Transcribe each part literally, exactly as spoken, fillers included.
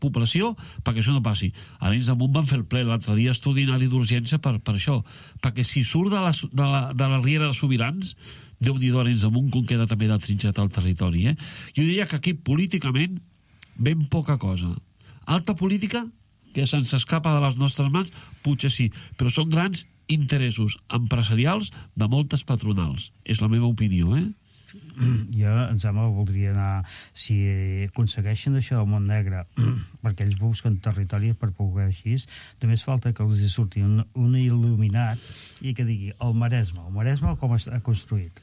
població perquè això no passi. A l'Arenys de Munt van fer el ple l'altre dia extraordinari d'urgència per, per això, perquè si surt de la, de la, de la Riera de Sobirans, Déu-n'hi-do Arenys de Munt com queda també de trinxat al territori. Eh? Jo diria que aquí políticament ben poca cosa. Alta política, que se'ns escapa de les nostres mans, potser sí, però són grans interessos empresarials de moltes patronals. És la meva opinió, eh? Jo, em sembla que voldria anar, si aconsegueixen això del món negre, perquè ells busquen territori per poder així, només falta que els hi surti un, un il·luminat i que digui el Maresme. El Maresme com està construït?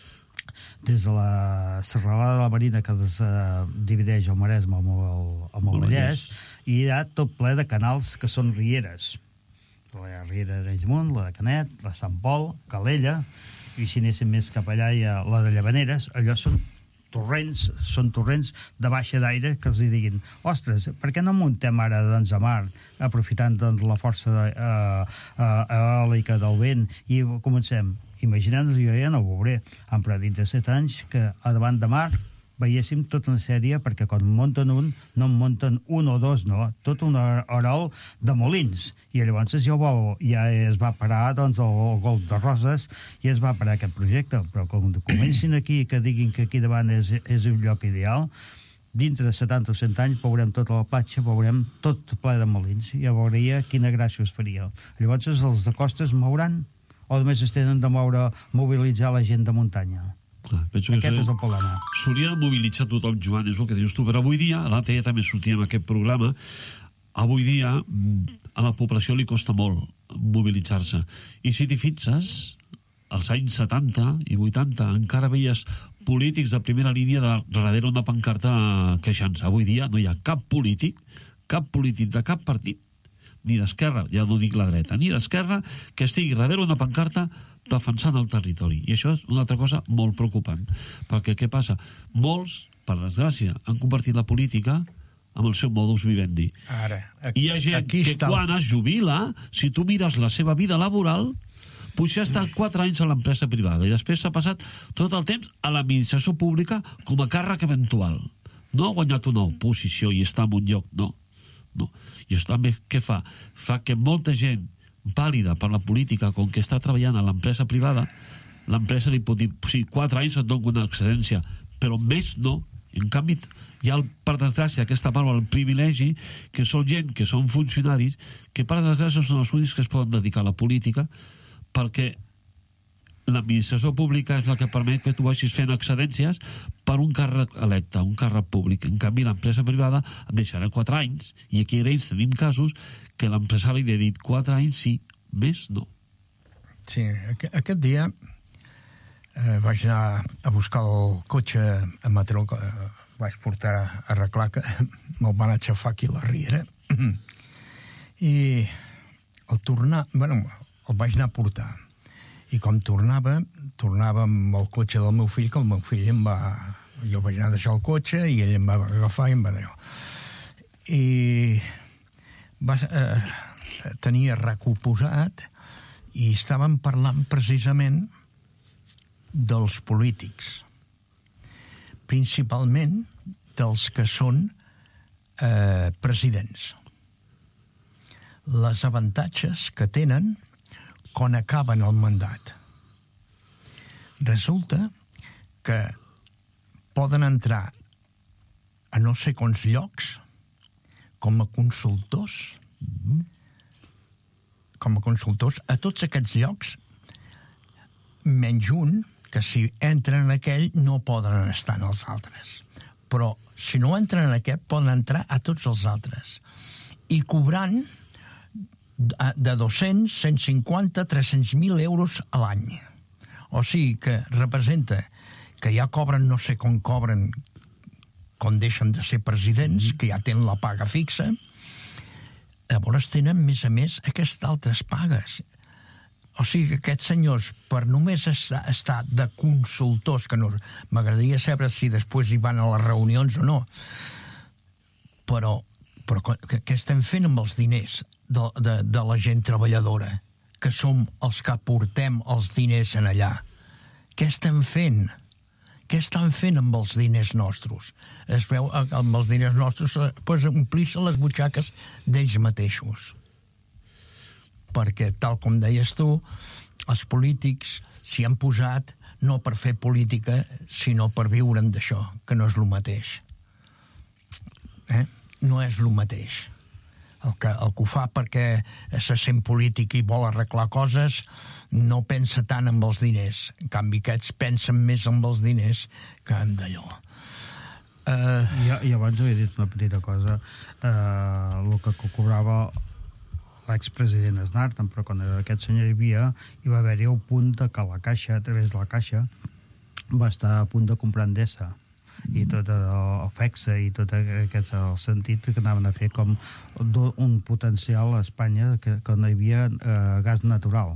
Des de la serralada de la Marina que es uh, divideix el Maresme amb el, amb el Vallès, i hi ha tot ple de canals que són rieres. La riera d'Arenys de Munt, la de Canet, la Sant Pol, Calella, i si anéssim més cap allà hi ha la de Llavaneres. Allò són torrents, són torrents de baixa d'aire que els hi diguin, ostres, per què no muntem ara doncs, a mar, aprofitant doncs, la força uh, uh, eòlica del vent, i comencem. Imaginem-nos, jo ja no ho veuré, han predit de set anys que a davant de mar veiéssim tota una sèrie, perquè quan munten un, no en munten un o dos, no, tot un orol de molins, i llavors ja, va, ja es va parar doncs, el, el Golf de Roses, i es va parar aquest projecte, però com comencin aquí, que diguin que aquí davant és, és un lloc ideal, dintre de setanta o cent anys veurem tota la platja, veurem tot ple de molins, i ja veuria quina gràcia us faria. Llavors els de costes mouran, o només es tenen de moure, mobilitzar la gent de muntanya? Clar, penso aquest que és el problema. S'hauria de mobilitzar tothom, Joan, és el que dius tu, però avui dia, l'altre dia també sortia en aquest programa, avui dia a la població li costa molt mobilitzar-se, i si t'hi fixes, als anys setanta i vuitanta encara veies polítics de primera línia de darrere una pancarta queixant-se. Avui dia no hi ha cap polític, cap polític de cap partit, ni d'esquerra, ja no dic la dreta, ni d'esquerra, que estigui darrere una pancarta defensant el territori. I això és una altra cosa molt preocupant. Perquè què passa? Molts, per desgràcia, han convertit la política amb el seu modus vivendi. Ara, aquí, hi ha gent que està... quan es jubila, si tu mires la seva vida laboral, potser ha estat quatre anys a l'empresa privada i després s'ha passat tot el temps a l'administració pública com a càrrec eventual. No ha guanyat una oposició i està en un lloc, no. no. I això també què fa? Fa que molta gent vàlida per la política, com que està treballant a l'empresa privada, l'empresa li pot dir, sí, quatre anys et dono una excedència, però més no. En canvi, hi ha, per desgràcia, aquesta part del privilegi, que són gent que són funcionaris, que per desgràcia són els únics que es poden dedicar a la política, perquè l'administració pública és la que permet que tu vagis fent excedències per un càrrec electe, un càrrec públic. En canvi, l'empresa privada et deixarà quatre anys, i aquí a Arenys tenim casos que l'empresari li ha dit quatre anys sí, més no. Sí, aquest dia eh, vaig anar a buscar el cotxe a Mataró, que eh, vaig portar a arreglar, que me'l van aixafar aquí a la Riera, i al tornar, bueno, el vaig anar a portar, i com tornava, tornava amb el cotxe del meu fill, que el meu fill em va... Jo vaig anar a deixar el cotxe i ell em va agafar i em va dir... I va, eh, tenia recuposat i estàvem parlant precisament dels polítics, principalment dels que són eh, presidents, les avantatges que tenen quan acaben el mandat. Resulta que poden entrar a no sé quants llocs com a consultors, com a consultors a tots aquests llocs, menys un, que si entren en aquell no poden estar en els altres. Però si no entren en aquest, poden entrar a tots els altres. I cobrant de dos-cents, cent cinquanta, tres-cents mil euros a l'any. O sigui que representa que ja cobren, no sé com cobren, quan deixen de ser presidents, que ja tenen la paga fixa. Llavors tenen, més a més, aquestes altres pagues. O sigui que aquests senyors, per només estar, estar de consultors, que no, m'agradaria saber si després hi van a les reunions o no, però, però què, què estem fent amb els diners de, de, de la gent treballadora, que som els que portem els diners en allà? Què estem fent? què estan fent amb els diners nostres? Es veu, amb els diners nostres, pues, omplir-se les butxaques d'ells mateixos. Perquè, tal com deies tu, els polítics s'hi han posat no per fer política, sinó per viure'n d'això, que no és el mateix. Eh? No és el mateix. El que, el que ho fa perquè se sent polític i vol arreglar coses no pensa tant en els diners. En canvi, aquests pensen més en els diners que en d'allò. Uh... I, I abans havia dit una petita cosa. Uh, el que cobrava l'expresident Aznar, però quan aquest senyor hi havia, hi va haver-hi el punt de que la Caixa, a través de la Caixa, va estar a punt de comprar Endesa i tot el FEXA i tot aquest el sentit que anaven a fer com un potencial a Espanya que, que no hi havia eh, gas natural.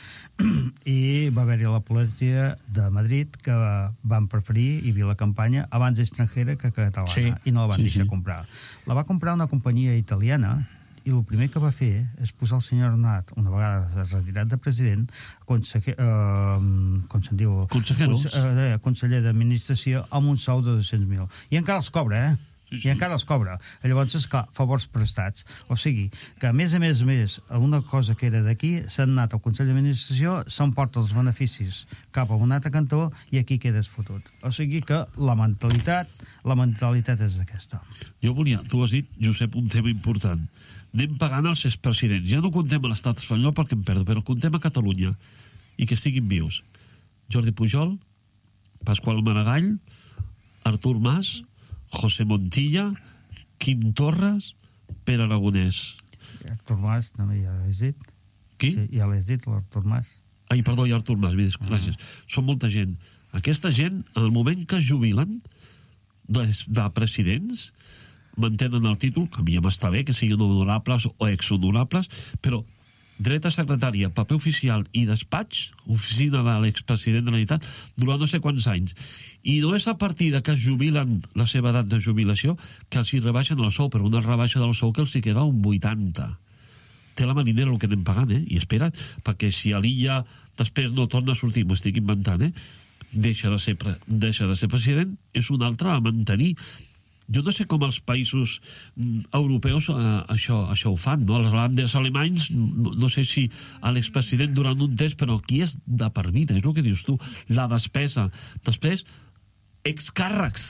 I va haver-hi la política de Madrid que van preferir, hi havia la campanya abans estrangera que catalana, sí, i no la van sí, deixar sí. comprar. La va comprar una companyia italiana i el primer que va fer és posar el senyor Arnat, una vegada retirat de president, conseller, eh, com se'n diu? Consejeros. Conse, eh, conseller d'administració amb un sou de dos-cents mil. I encara els cobra, eh? Sí, sí. I encara els cobra. Llavors, és clar, favors prestats. O sigui, que a més a més a més, una cosa que era d'aquí, s'han anat al Consell d'Administració, s'emporta els beneficis cap a un altre cantó i aquí quedes fotut. O sigui que la mentalitat, la mentalitat és aquesta. Jo volia, tu has dit, Josep, un tema important. Anem pagant els expresidents. Ja no contem a l'estat espanyol perquè em perdo, però contem a Catalunya i que estiguin vius. Jordi Pujol, Pasqual Maragall, Artur Mas, José Montilla, Quim Torres, Pere Aragonès. Artur Mas, també ja l'has dit. Qui? Sí, ja l'has dit, l'Artur Mas. Ai, perdó, i Artur Mas, mira, gràcies. Uh-huh. Són molta gent. Aquesta gent, en el moment que es jubilen de, de presidents, mantenen el títol, que a mi ja m'està bé que siguin honorables o exhonorables, però dreta secretària, paper oficial i despatx, oficina de l'expresident de la Generalitat, durant no sé quants anys. I no és a partir de que es jubilen la seva edat de jubilació que els hi rebaixen el sou, però una rebaixa del sou que els hi queda un vuitanta. Té la marinera el que anem pagant, eh? I espera't, perquè si a l'Illa després no torna a sortir, m'ho estic inventant, eh? Deixa de ser, pre deixa de ser president, és un altre a mantenir. Jo no sé com els països mm, europeus eh, això, això ho fan, no? Els landers alemanys, no, no sé si a l'expresident durant un temps, però aquí és de per vida, és el que dius tu, la despesa. Després, excàrrecs,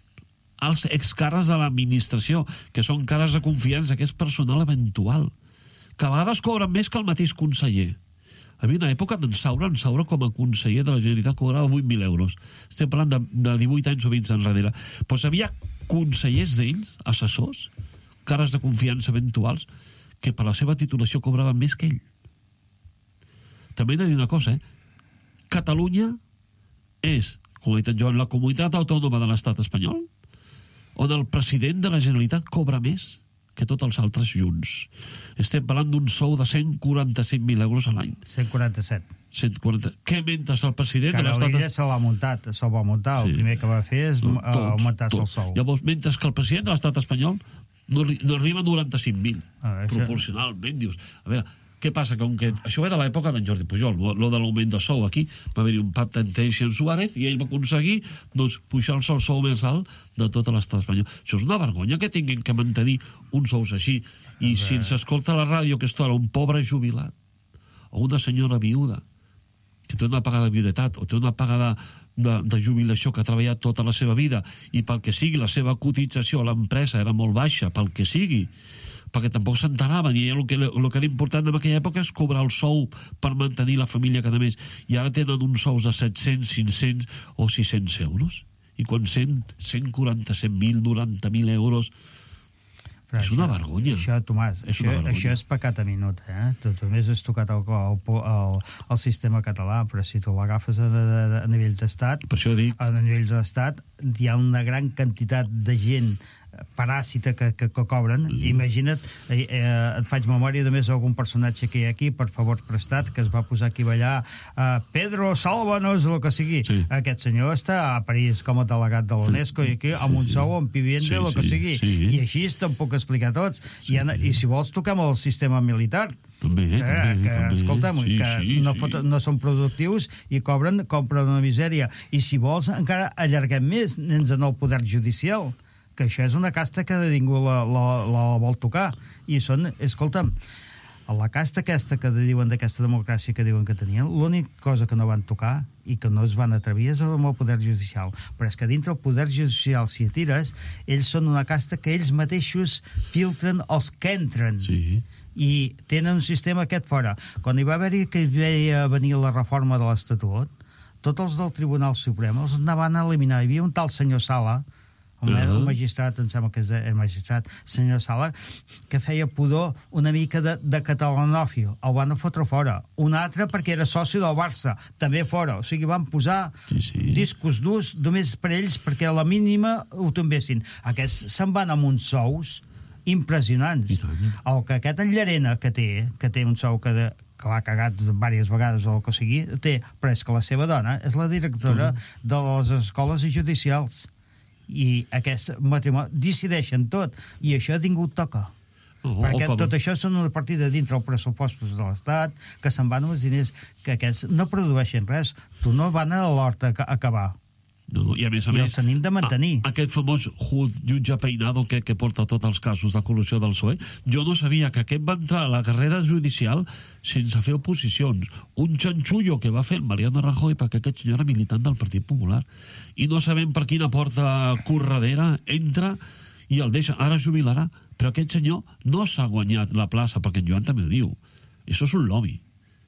els excàrrecs de l'administració, que són cares de confiança, que és personal eventual, que a vegades cobren més que el mateix conseller. Hi havia una època d'en Saura, en Saura com a conseller de la Generalitat cobrava vuit mil euros. Estem parlant de, de divuit anys o vint enrere. Però hi havia consellers d'ells, assessors, cares de confiança eventuals, que per la seva titulació cobraven més que ell. També he de dir una cosa, eh? Catalunya és, com ha dit en Joan, la comunitat autònoma de l'estat espanyol, on el president de la Generalitat cobra més que tots els altres junts. Estem parlant d'un sou de cent quaranta-cinc mil euros a l'any. cent quaranta-set. cent quaranta... Què mentre el president de l'estat... Carolina se'l va muntat, se'l va muntar. Sí. El primer que va fer és No, tots, augmentar-se el sou. Llavors, mentre que el president de l'estat espanyol no, arri- no arriba a noranta-cinc mil, Ah, això- proporcionalment, dius. A veure, què passa? Com que això ve de l'època d'en Jordi Pujol, lo de l'augment de sou. Aquí va haver-hi un pacte entre ells i en Suárez i ell va aconseguir doncs, pujar-se el sou més alt de tot l'estat espanyol. Això és una vergonya que tinguin que mantenir uns sous així. I si ens escolta a la ràdio que estora un pobre jubilat o una senyora viuda que té una paga de viudetat o té una paga de, de, de jubilació que ha treballat tota la seva vida i pel que sigui la seva cotització a l'empresa era molt baixa, pel que sigui, perquè tampoc s'enteraven i el que, el que era important en aquella època és cobrar el sou per mantenir la família cada mes i ara tenen uns sous de set-cents, cinc-cents o sis-cents euros i quan cent, cent quaranta-set mil, noranta mil euros Però és una vergonya. Això, Tomàs, És això, una vergonya. això és pecat a minut, eh? Tu només has tocat el, el, el, el sistema català, però si tu l'agafes a, a, a nivell d'estat, per això dic a nivell d'estat hi ha una gran quantitat de gent paràsita que, que, que cobren. Mm. Imagina't, eh, eh, et faig memòria de més algun personatge que hi ha aquí, per favor prestat, que es va posar aquí a ballar eh, Pedro, sálvanos, el que sigui. Sí. Aquest senyor està a París com a delegat de l'UNESCO, sí. I aquí amb sí, un sou, amb Piviende, sí, el que sí, sigui. Sí. I així te'n puc explicar tots. Sí. I, I si vols toquem el sistema militar, també, que, també, que, també. escolta'm, sí, que sí, no, fot, no són productius i cobren, compren una misèria. I si vols encara allarguem més, ens en el poder judicial, que això és una casta que ningú la, la, la vol tocar. I són, escolta'm, la casta aquesta que diuen d'aquesta democràcia que diuen que tenien, l'única cosa que no van tocar i que no es van atrevir és amb el poder judicial. Però és que dintre el poder judicial, si tires, ells són una casta que ells mateixos filtren els que entren. Sí. I tenen un sistema aquest fora. Quan hi va haver-hi que veia venir la reforma de l'Estatut, tots els del Tribunal Suprem els anaven a eliminar. Hi havia un tal senyor Sala, un uh-huh. magistrat, em sembla que és el magistrat, senyor Sala, que feia pudor una mica de, de catalanòfil. El van fotre fora. Un altre perquè era soci del Barça, també fora. O sigui, van posar sí, sí. discos durs només per ells perquè a la mínima ho tombessin. Aquests se'n van amb uns sous impressionants. El que aquest en Llarena, que té, que té un sou que, de, que l'ha cagat diverses vegades o el que sigui, té, però és que la seva dona és la directora sí. de les escoles judicials. I aquest matrimoni decideixen tot, i això ningú toca. Oh, perquè com... tot això són una partida dintre els pressupostos de l'Estat, que se'n van uns diners que aquests no produeixen res. Tu no van a l'hort a acabar. No, no, i a més a I més, els tenim de mantenir. A, aquest famós jutge Peinado que, que porta tots els casos de corrupció del P S O E, jo no sabia que aquest va entrar a la carrera judicial sense fer oposicions. Un xanxullo que va fer el Mariano Rajoy perquè aquest senyor era militant del Partit Popular. I no sabem per quina porta corredera entra i el deixa. Ara jubilarà. Però aquest senyor no s'ha guanyat la plaça, perquè en Joan també ho diu. Això és un lobby.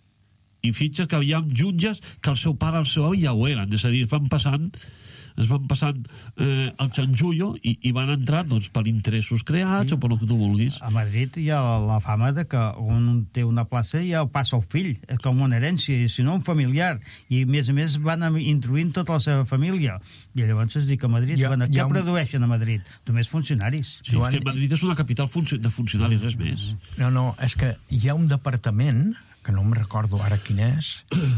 I fitxa que hi ha jutges que el seu pare, el seu avi ja ho eren, és a dir, es van passant es van passant eh, el xanxullo i, i van entrar doncs, per interessos creats sí. o per el que tu vulguis. A Madrid hi ha la, la fama de que un té una plaça i ja el passa el fill, és com una herència, i si no un familiar, i a més a més van introduint tota la seva família, i llavors es diu que a Madrid, ha, bueno, què un... produeixen a Madrid? Només funcionaris. Sí, Joan... és que Madrid és una capital func de funcionaris, res més. No, no, és que hi ha un departament, que no em recordo ara quin és,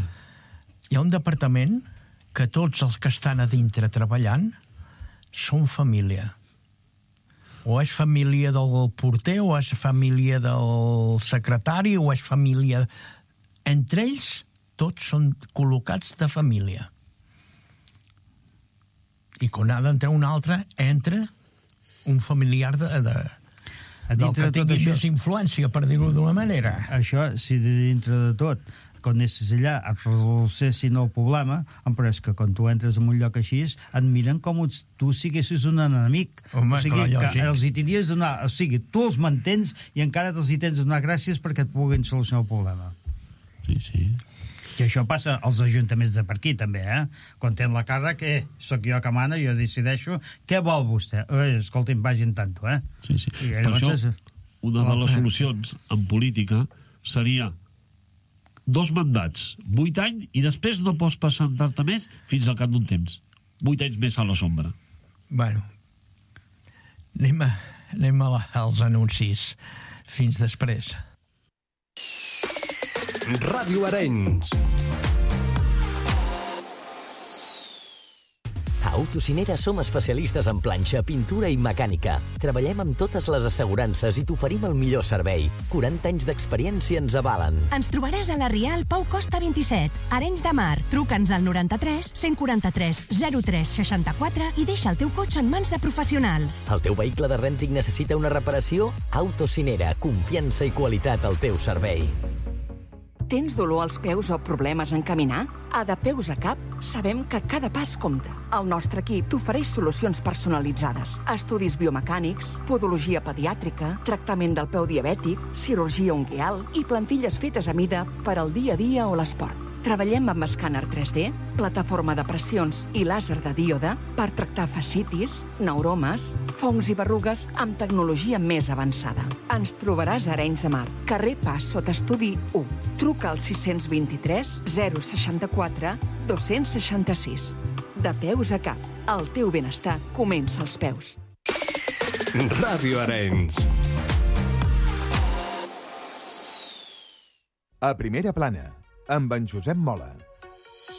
hi ha un departament que tots els que estan a dintre treballant són família. O és família del porter, o és família del secretari, o és família... Entre ells, tots són col·locats de família. I quan ha d'entrar un altre, entra un familiar de... de del que tingui més influència, per dir-ho d'una manera. Això, si dintre de tot, quan anessis allà et resolsessin el problema, però és que quan tu entres en un lloc així, et miren com tu siguessis un enemic. Home, o sigui, clar, que els hi tenies donar... O sigui, tu els mantens i encara els hi tens de donar gràcies perquè et puguin solucionar el problema. Sí, sí. I això passa als ajuntaments de per aquí, també, eh? Quan tenen la càrrec, eh, soc jo que mana, jo decideixo, què vol vostè? Eh, escolti'm, vagin tanto, eh? Sí, sí. Per això, és... una de les solucions en política seria dos mandats, vuit anys, i després no pots presentar-te més fins al cap d'un temps. Vuit anys més a la sombra. Bueno, anem, a, anem a la, als anuncis. Fins després. Ràdio Arenys. A Autocinera som especialistes en planxa, pintura i mecànica. Treballem amb totes les assegurances i t'oferim el millor servei. quaranta anys d'experiència ens avalen. Ens trobaràs a la Rial Pau Costa vint-i-set, Arenys de Mar. Truca'ns al noranta-tres cent quaranta-tres zero tres seixanta-quatre i deixa el teu cotxe en mans de professionals. El teu vehicle de rènting necessita una reparació? Autocinera, confiança i qualitat al teu servei. Tens dolor als peus o problemes en caminar? A De Peus a Cap sabem que cada pas compta. El nostre equip t'ofereix solucions personalitzades. Estudis biomecànics, podologia pediàtrica, tractament del peu diabètic, cirurgia unguial i plantilles fetes a mida per al dia a dia o l'esport. Treballem amb escàner tres D, plataforma de pressions i làser de díode per tractar fascitis, neuromes, fongs i berrugues amb tecnologia més avançada. Ens trobaràs a Arenys de Mar, carrer Pas sota estudi u. Truca al sis dos tres zero seixanta-quatre dos seixanta-sis. De Peus a Cap. El teu benestar comença als peus. Ràdio Arenys. A Primera Plana, amb en Josep Mola.